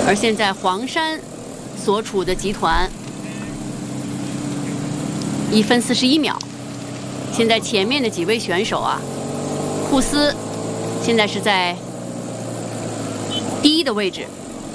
而现在黄山所处的集团1分41秒，现在前面的几位选手啊，库斯现在是在第一的位置。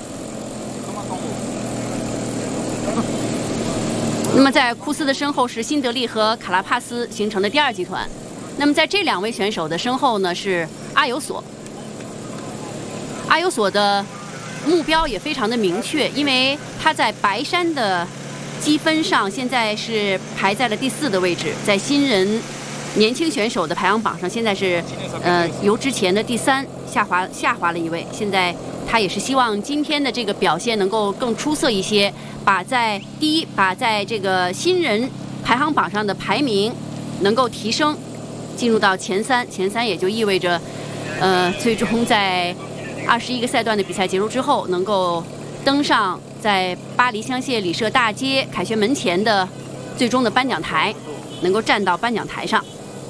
那么在库斯的身后是辛德利和卡拉帕斯形成的第二集团。那么在这两位选手的身后呢是阿尤索。阿尤索的目标也非常的明确，因为他在白山的积分上现在是排在了第4的位置，在新人年轻选手的排行榜上现在是由之前的第3下滑了一位。现在他也是希望今天的这个表现能够更出色一些，把在这个新人排行榜上的排名能够提升，进入到前3。前3也就意味着最终在21个赛段的比赛结束之后，能够登上在巴黎香榭里舍大街凯旋门前的最终的颁奖台，能够站到颁奖台上。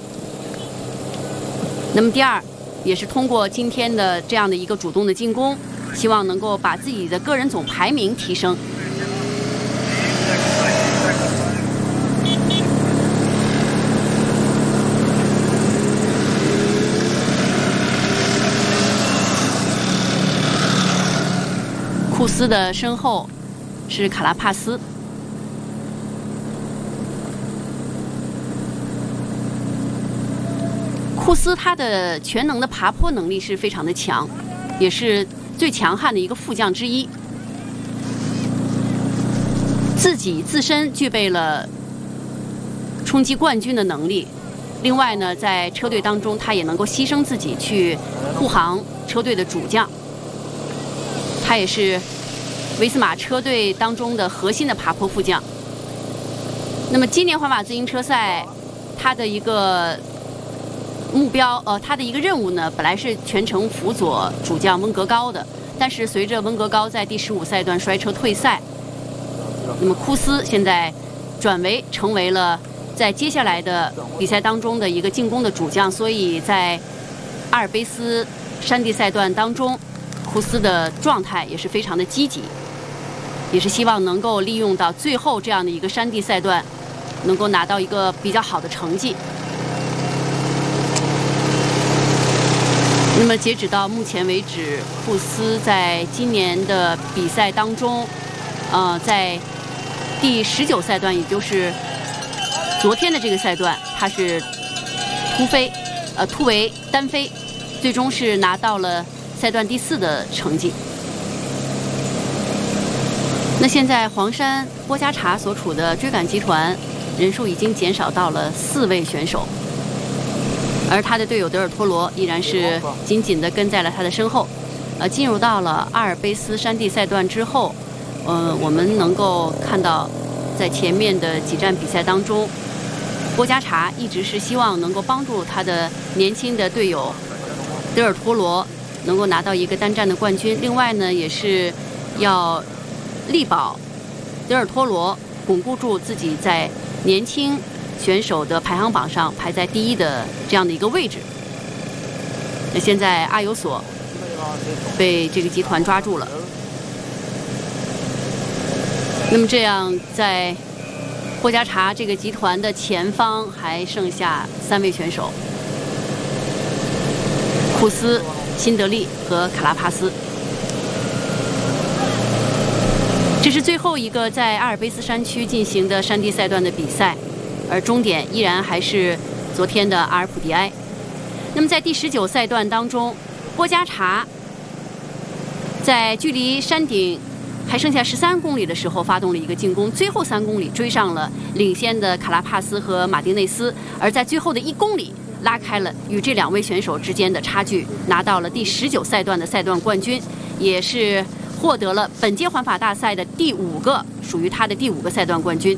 那么第二，也是通过今天的这样的一个主动的进攻，希望能够把自己的个人总排名提升。库斯的身后是卡拉帕斯。库斯他的全能的爬坡能力是非常的强，也是最强悍的一个副将之一。自身具备了冲击冠军的能力，另外呢，在车队当中他也能够牺牲自己去护航车队的主将。他也是维斯马车队当中的核心的爬坡副将。那么今年环法自行车赛，他的一个目标，他的一个任务呢，本来是全程辅佐主将温格高的，但是随着温格高在第15赛段摔车退赛，那么库斯现在成为了在接下来的比赛当中的一个进攻的主将，所以在阿尔卑斯山地赛段当中，库斯的状态也是非常的积极，也是希望能够利用到最后这样的一个山地赛段，能够拿到一个比较好的成绩。那么截止到目前为止，库斯在今年的比赛当中，在第19赛段，也就是昨天的这个赛段，他是突围单飞，最终是拿到了赛段第4的成绩。那现在黄山波加查所处的追赶集团人数已经减少到了4位选手，而他的队友德尔托罗依然是紧紧地跟在了他的身后。进入到了阿尔卑斯山地赛段之后，我们能够看到，在前面的几站比赛当中，波加查一直是希望能够帮助他的年轻的队友德尔托罗能够拿到一个单站的冠军。另外呢，也是要力保德尔托罗巩固住自己在年轻选手的排行榜上排在第1的这样的一个位置。那现在阿尤索被这个集团抓住了。那么这样，在波加查这个集团的前方还剩下3位选手：库斯、辛德利和卡拉帕斯。这是最后一个在阿尔卑斯山区进行的山地赛段的比赛，而终点依然还是昨天的阿尔普迪埃。那么在第19赛段当中，波加查在距离山顶还剩下13公里的时候发动了一个进攻，最后3公里追上了领先的卡拉帕斯和马丁内斯，而在最后的1公里拉开了与这2位选手之间的差距，拿到了第19赛段的赛段冠军，也是获得了本届环法大赛的属于他的第5个赛段冠军。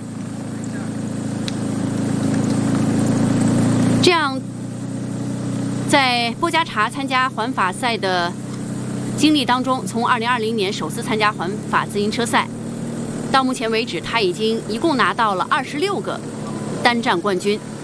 这样，在波加查参加环法赛的经历当中，从2020年首次参加环法自行车赛到目前为止，他已经一共拿到了26个单站冠军。